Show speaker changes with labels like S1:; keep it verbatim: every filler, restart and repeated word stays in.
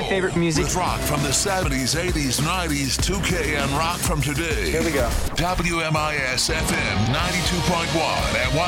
S1: favorite music.
S2: With rock from the seventies, eighties, nineties, two K, and rock from today.
S3: Here we go.
S2: W M I S F M ninety-two point one at one